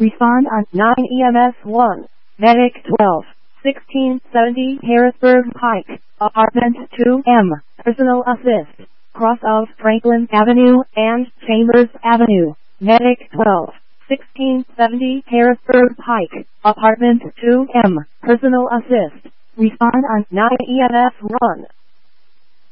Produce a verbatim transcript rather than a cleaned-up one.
Respond on nine E M S one. Medic twelve. sixteen seventy Harrisburg Pike, Apartment two M, Personal Assist, cross of Franklin Avenue and Chambers Avenue. Medic twelve. sixteen seventy Harrisburg Pike, Apartment two M, Personal Assist. Respond on nine E M S one.